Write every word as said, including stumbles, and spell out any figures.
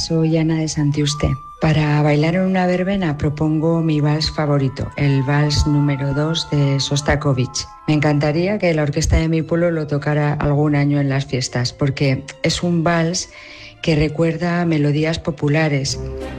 soy Ana de Santiuste. Para bailar en una verbena propongo mi vals favorito, el vals número dos de Sostakovich. Me encantaría que la orquesta de mi pueblo lo tocara algún año en las fiestas, porque es un vals que recuerda melodías populares